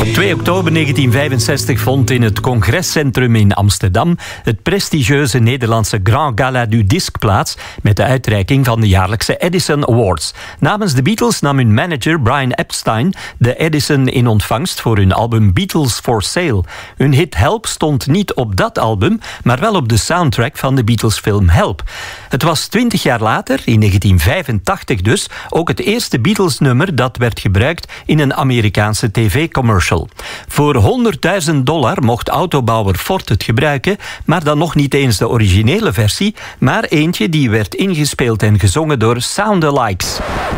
2 oktober 1965 vond in het Congrescentrum in Amsterdam het prestigieuze Nederlandse Grand Gala du Disque plaats met de uitreiking van de jaarlijkse Edison Awards. Namens de Beatles nam hun manager Brian Epstein de Edison in ontvangst voor hun album Beatles for Sale. Hun hit Help stond niet op dat album, maar wel op de soundtrack van de Beatles-film Help. Het was 20 jaar later, in 1985 dus, ook het eerste Beatles-nummer dat werd gebruikt in een Amerikaanse tv-commercial. Voor $100.000 mocht autobouwer Ford het gebruiken, maar dan nog niet eens de originele versie, maar eentje die werd ingespeeld en gezongen door Sound-alikes.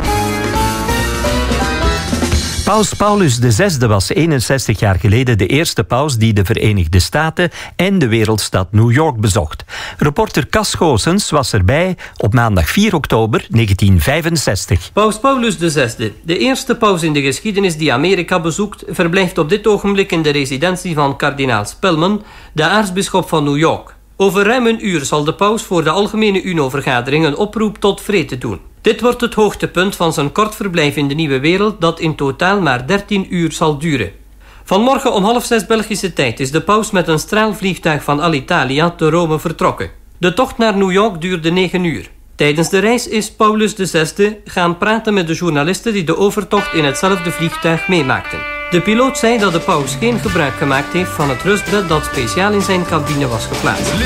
Paus Paulus VI was 61 jaar geleden de eerste paus die de Verenigde Staten en de wereldstad New York bezocht. Reporter Cas Goossens was erbij op maandag 4 oktober 1965. Paus Paulus VI, de eerste paus in de geschiedenis die Amerika bezoekt, verblijft op dit ogenblik in de residentie van kardinaal Spellman, de aartsbisschop van New York. Over ruim een uur zal de paus voor de Algemene UNO-vergadering een oproep tot vrede doen. Dit wordt het hoogtepunt van zijn kort verblijf in de nieuwe wereld dat in totaal maar 13 uur zal duren. Vanmorgen om 5:30 Belgische tijd is de paus met een straalvliegtuig van Alitalia te Rome vertrokken. De tocht naar New York duurde 9 uur. Tijdens de reis is Paulus VI gaan praten met de journalisten die de overtocht in hetzelfde vliegtuig meemaakten. De piloot zei dat de paus geen gebruik gemaakt heeft van het rustbed dat speciaal in zijn cabine was geplaatst.